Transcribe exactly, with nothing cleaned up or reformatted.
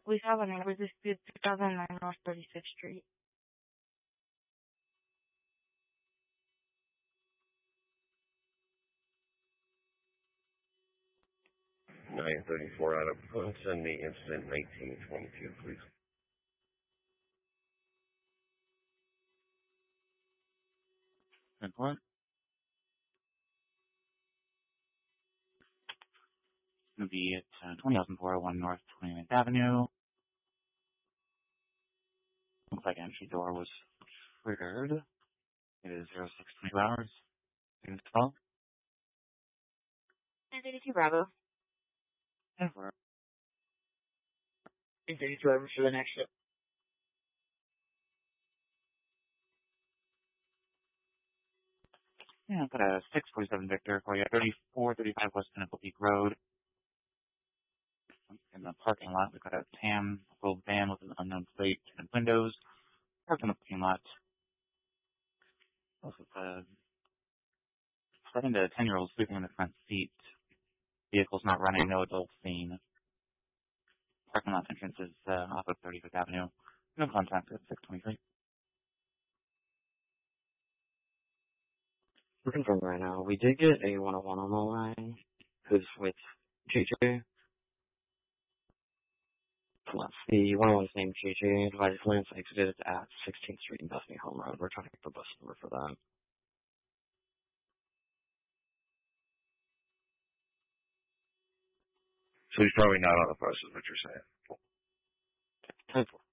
We have a neighbor dispute, two thousand nine North thirty-sixth Street. nine thirty-four out of points and the incident nineteen twenty-two, please. ten four. It's going to be at uh, twenty thousand four oh one North twenty-ninth Avenue. Looks like entry door was triggered. It is zero six twenty-two hours. Student twelve. nine thirty-two Bravo. ten four. nine thirty-two Bravo for the next ship. Yeah, I've got a six forty-seven Victor for you. thirty-four thirty-five West Pinnacle Peak Road. In the parking lot, we've got a tan gold van with an unknown plate and windows. Parked in the parking lot. Also, uh, starting to a ten-year-old sleeping in the front seat. Vehicle's not running, no adults seen. Parking lot entrance is uh, off of thirty-fifth Avenue. No contact at six twenty-three. We're confirmed right now. We did get a one oh one on the line, who's with J J. Plus, the one oh one's named J J. Advised Lance exited at sixteenth Street and Bethany Home Road. We're trying to get the bus number for that. So he's probably not on the bus, is what you're saying. ten four.